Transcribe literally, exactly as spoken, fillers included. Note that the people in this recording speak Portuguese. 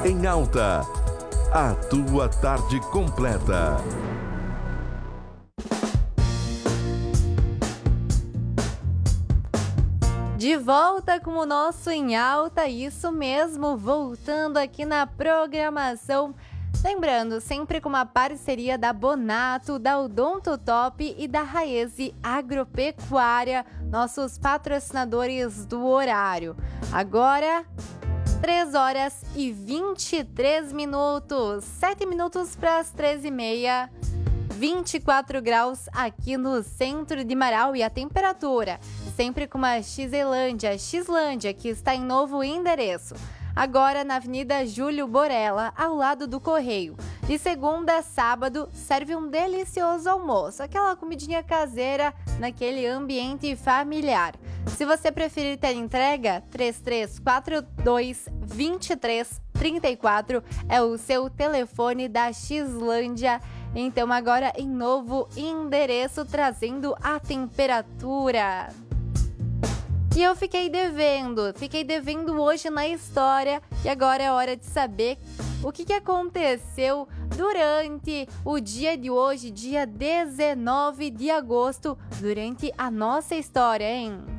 em Alta. A tua tarde completa. De volta com o nosso Em Alta, isso mesmo, voltando aqui na programação. Lembrando, sempre com uma parceria da Bonato, da Odonto Top e da Raese Agropecuária, nossos patrocinadores do horário. Agora, três horas e vinte e três minutos, sete minutos para as treze e meia, vinte e quatro graus aqui no centro de Marau e a temperatura, sempre com uma Xelândia, Xlândia, que está em novo endereço. Agora na Avenida Júlio Borella, ao lado do Correio. De segunda a sábado, serve um delicioso almoço, aquela comidinha caseira naquele ambiente familiar. Se você preferir ter entrega, três três quatro dois, dois três três quatro é o seu telefone da Xlândia. Então agora em novo endereço, trazendo a temperatura. E eu fiquei devendo, fiquei devendo hoje na história e agora é hora de saber o que, que aconteceu durante o dia de hoje, dia dezenove de agosto, durante a nossa história, hein?